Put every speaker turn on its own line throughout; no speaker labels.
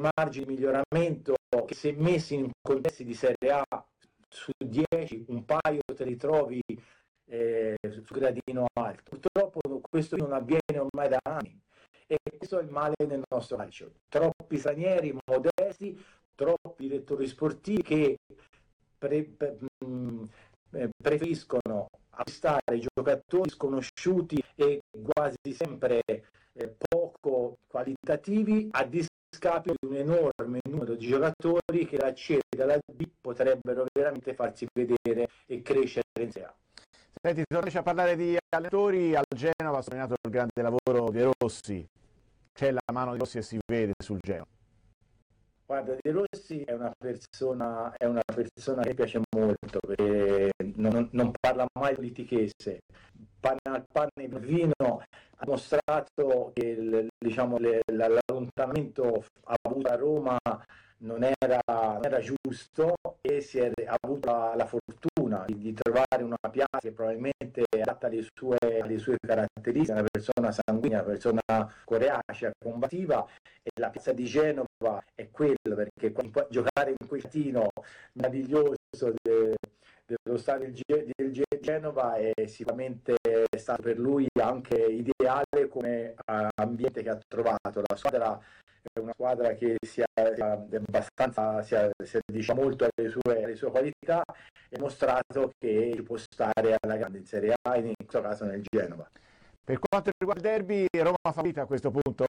margini di miglioramento che, se messi in contesti di Serie A, su 10 un paio te li trovi su gradino alto. Purtroppo questo non avviene ormai da anni, e questo è il male del nostro calcio. Troppi stranieri modesti, troppi direttori sportivi che preferiscono acquistare giocatori sconosciuti e quasi sempre poco qualitativi, a discapito di un enorme numero di giocatori che, la C e dalla B, potrebbero veramente farsi vedere e crescere in Serie A.
Senti, torniamo a parlare di allenatori. Al Genova ha sottolineato il grande lavoro di Rossi. C'è la mano di Rossi e si vede sul Genova.
Guarda, De Rossi è una persona che mi piace molto, perché non parla mai di politichesse, pane al pane e vino. Ha dimostrato che l'allontanamento avuto a Roma non era giusto, e ha avuto la fortuna di trovare una piazza che probabilmente è adatta alle sue caratteristiche, una persona sanguigna, una persona coraggiosa, combattiva, e la piazza di Genova è quello, perché giocare in quel catino meraviglioso dello stadio del Genova è sicuramente stato per lui anche ideale come ambiente che ha trovato. La squadra è una squadra che si addice molto alle sue qualità, e ha mostrato che può stare alla grande in Serie A, in questo caso nel Genova.
Per quanto riguarda il derby, Roma favorita a questo punto?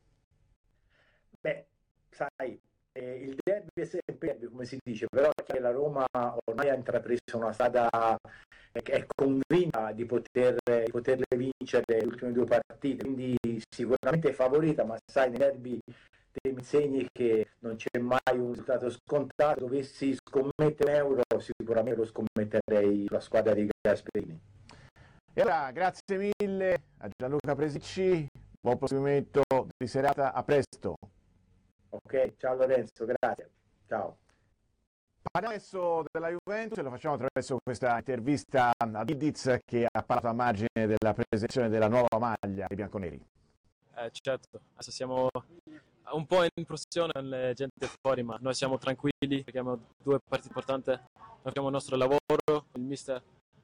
Beh, sai, il derby è sempre derby, come si dice, però è che la Roma ormai ha intrapreso una strada che è convinta di poterle vincere le ultime due partite, quindi sicuramente è favorita, ma sai, nei derby te mi insegni che non c'è mai un risultato scontato. Dovessi scommettere un euro, sicuramente lo scommetterei sulla squadra di Gasperini.
E allora, grazie mille a Gianluca Presicci, buon proseguimento di serata, a presto.
Ok, ciao Lorenzo, grazie. Ciao.
Parliamo adesso della Juventus e lo facciamo attraverso questa intervista a Didiz, che ha parlato a margine della presentazione della nuova maglia dei bianconeri.
Certo, adesso siamo un po' in pressione con le gente fuori, ma noi siamo tranquilli perché abbiamo due partite importanti, facciamo il nostro lavoro, il mister.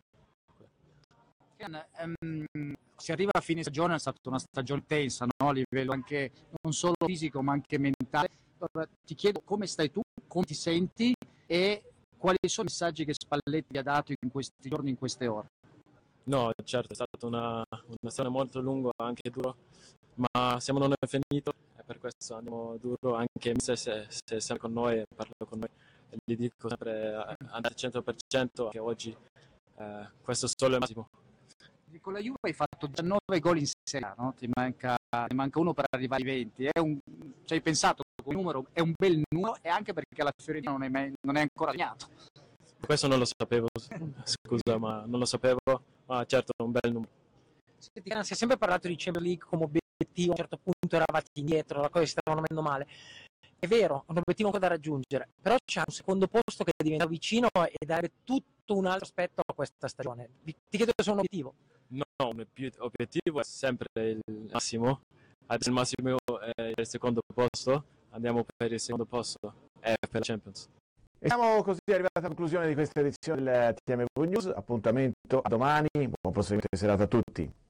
Si arriva a fine stagione, è stata una stagione intensa, no? A livello anche non solo fisico ma anche mentale. Allora, ti chiedo come stai tu, come ti senti e quali sono i messaggi che Spalletti vi ha dato in questi giorni, in queste ore?
No, certo, è stata una stagione molto lunga, anche duro, ma siamo non è finito e per questo andiamo duro. Anche se è sempre con noi e parlo con noi, e gli dico sempre andare al 100%, che oggi questo solo è il massimo.
Con la Juve hai fatto 19 gol in Serie A, no? Ti manca uno per arrivare ai 20. Ci hai pensato, quel numero è un bel numero, e anche perché la Fiorentina non è ancora segnato.
Questo non lo sapevo, scusa, ma non lo sapevo, ma certo è un bel numero.
Si è sempre parlato di Champions League come obiettivo, a un certo punto eravate indietro, la cosa si stavano andando male. È vero, è un obiettivo ancora da raggiungere, però c'è un secondo posto che diventa vicino e dare tutto un altro aspetto a questa stagione. Ti chiedo se è un obiettivo.
No, l'obiettivo è sempre il massimo. Adesso il massimo è il secondo posto, andiamo per il secondo posto e per la Champions.
E siamo così arrivati alla conclusione di questa edizione del TMV News. Appuntamento a domani, buon proseguimento di serata a tutti.